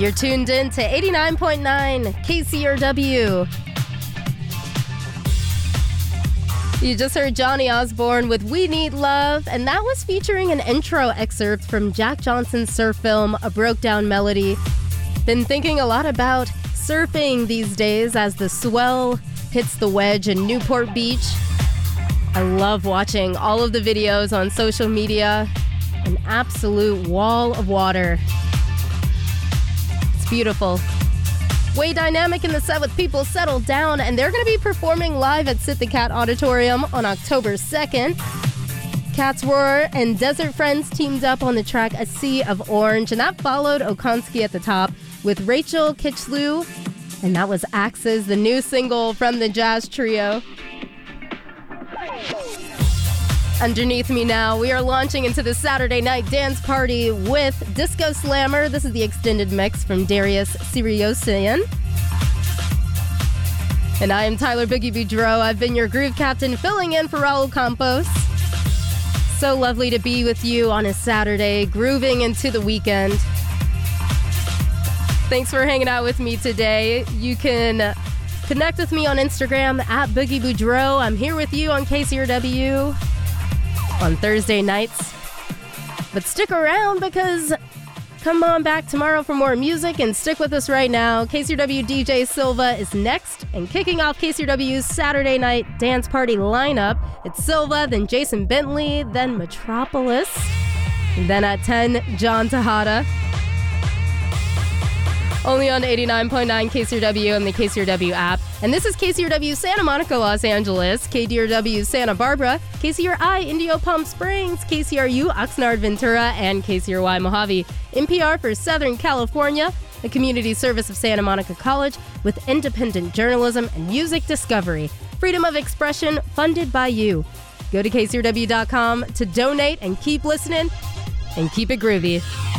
You're tuned in to 89.9 KCRW. You just heard Johnny Osborne with We Need Love, and that was featuring an intro excerpt from Jack Johnson's surf film, A Broke Down Melody. Been thinking a lot about surfing these days as the swell hits the wedge in Newport Beach. I love watching all of the videos on social media. An absolute wall of water. It's beautiful. Way Dynamic in the set with People Settle Down, and they're going to be performing live at Sit the Cat Auditorium on October 2nd. Cat's Roar and Desert Friends teamed up on the track A Sea of Orange, and that followed Okonski at the top with Rachel Kitchlew, and that was Axes, the new single from the jazz trio. Underneath me now, we are launching into the Saturday night dance party with Disco Slammer. This is the extended mix from Darius Siriosian. And I am Tyler Boogie Boudreau. I've been your groove captain, filling in for Raul Campos. So lovely to be with you on a Saturday, grooving into the weekend. Thanks for hanging out with me today. You can connect with me on Instagram at Boogie Boudreau. I'm here with you on KCRW on Thursday nights. But stick around because come on back tomorrow for more music, and stick with us right now. KCRW DJ Silva is next, and kicking off KCRW's Saturday night dance party lineup, it's Silva, then Jason Bentley, then Metropolis, and then at 10, John Tejada. Only on 89.9 KCRW and the KCRW app. And this is KCRW Santa Monica, Los Angeles, KDRW Santa Barbara, KCRI Indio Palm Springs, KCRU Oxnard Ventura, and KCRY Mojave. NPR for Southern California, a community service of Santa Monica College with independent journalism and music discovery. Freedom of expression funded by you. Go to KCRW.com to donate and keep listening and keep it groovy.